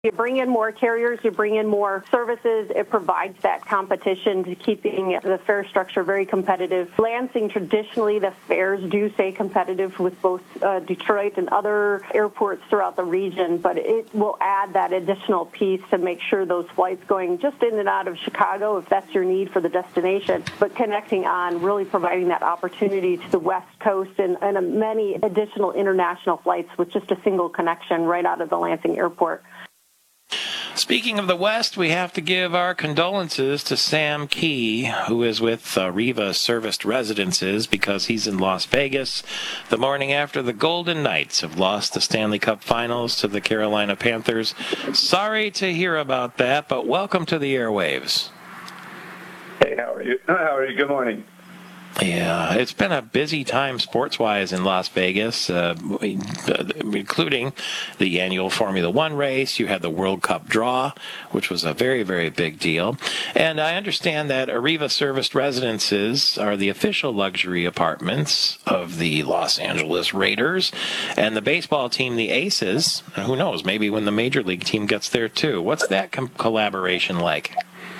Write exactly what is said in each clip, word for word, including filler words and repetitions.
You bring in more carriers, you bring in more services, it provides that competition to keeping the fare structure very competitive. Lansing, traditionally, the fares do stay competitive with both uh, Detroit and other airports throughout the region, but it will add that additional piece to make sure those flights going just in and out of Chicago, if that's your need for the destination, but connecting on, really providing that opportunity to the West Coast and, and many additional international flights with just a single connection right out of the Lansing airport. Speaking of the West, we have to give our condolences to Sam Key, who is with uh, Riva Serviced Residences, because he's in Las Vegas the morning after the Golden Knights have lost the Stanley Cup Finals to the Carolina Panthers. Sorry to hear about that, but welcome to the airwaves. Hey, how are you? How are you? Good morning. Yeah, it's been a busy time sports-wise in Las Vegas, uh, including the annual Formula One race. You had the World Cup draw, which was a very, very big deal. And I understand that Arriva Serviced Residences are the official luxury apartments of the Los Angeles Raiders. And the baseball team, the Aces, who knows, maybe when the Major League team gets there too. What's that com- collaboration like?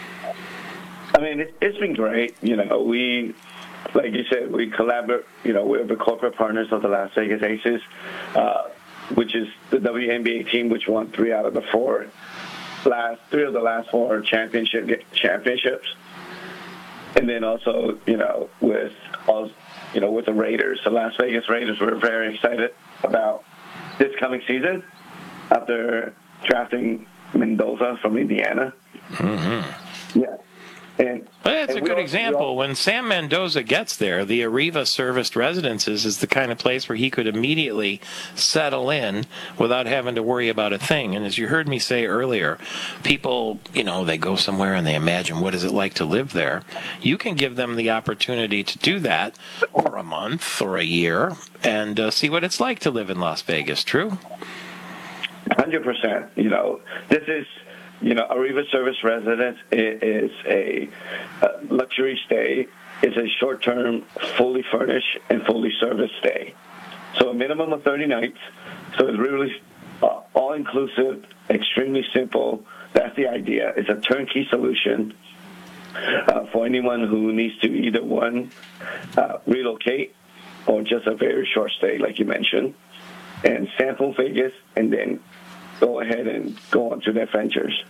I mean, it, it's been great. You know, we... Like you said, we collaborate, you know, we're the corporate partners of the Las Vegas Aces, uh, which is the W N B A team, which won three out of the four last, three of the last four championship championships. And then also, you know, with all, you know, with the Raiders, the Las Vegas Raiders, we're very excited about this coming season after drafting Mendoza from Indiana. Mm-hmm. Yeah. And, well, that's and a good all, example. all, when Sam Mendoza gets there, the Arriva Serviced Residences is the kind of place where he could immediately settle in without having to worry about a thing. And as you heard me say earlier, people, you know, they go somewhere and they imagine what is it like to live there. You can give them the opportunity to do that for a month or a year and uh, see what it's like to live in Las Vegas. True? one hundred percent. You know, this is... You know, Arriva Serviced Residence is a luxury stay. It's a short-term, fully furnished and fully serviced stay. So a minimum of thirty nights. So it's really uh, all-inclusive, extremely simple. That's the idea. It's a turnkey solution uh, for anyone who needs to either, one, uh, relocate or just a very short stay, like you mentioned, and sample Vegas, and then go ahead and go on to their ventures.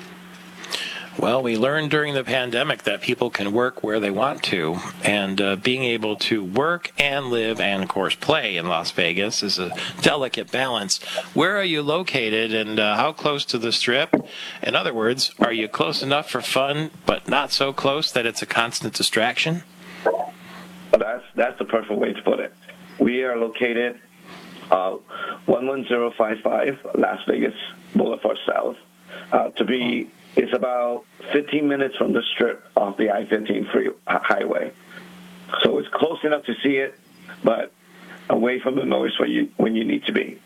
Well, we learned during the pandemic that people can work where they want to, and uh, being able to work and live and, of course, play in Las Vegas is a delicate balance. Where are you located, and uh, how close to the Strip? In other words, are you close enough for fun, but not so close that it's a constant distraction? Well, that's, that's the perfect way to put it. We are located uh, one one zero five five Las Vegas Boulevard South. Uh, to be, it's about fifteen minutes from the Strip off the I fifteen free highway. So it's close enough to see it, but away from the noise when you when you need to be.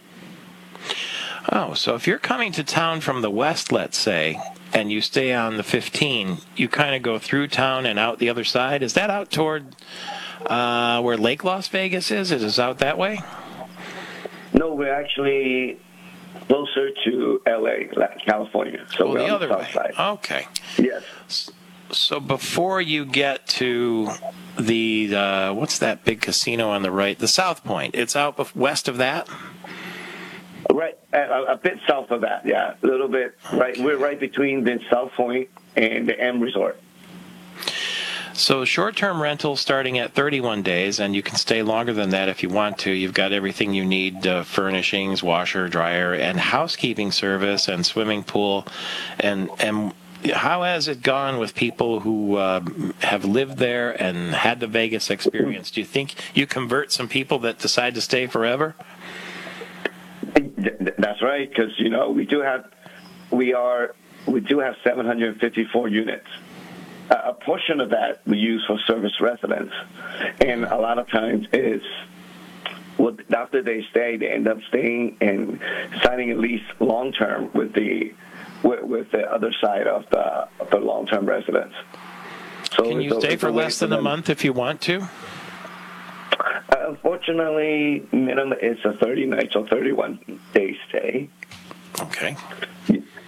Oh, so if you're coming to town from the west, let's say, and you stay on the fifteen, you kind of go through town and out the other side. Is that out toward uh, where Lake Las Vegas is? Is it out that way? No, we're actually closer to L A, California. So oh, we're the on other the south way. side. Okay. Yes. So before you get to the, uh, what's that big casino on the right? The South Point. It's out west of that? Right, a, a bit south of that, yeah. A little bit. Right, we're right between the South Point and the M Resort. So short-term rental starting at thirty-one days, and you can stay longer than that if you want to. You've got everything you need, uh, furnishings, washer, dryer, and housekeeping service, and swimming pool. And and how has it gone with people who uh, have lived there and had the Vegas experience? Do you think you convert some people that decide to stay forever? That's right, because, you know, we do have, we are, we do have seven hundred fifty-four units. A portion of that we use for service residents, and a lot of times is well, after they stay, they end up staying and signing a lease long term with the with, with the other side of the of the long term residents. So can you stay for less than a month if you want to? Uh, unfortunately, minimum is a thirty nights or thirty-one day stay. Okay.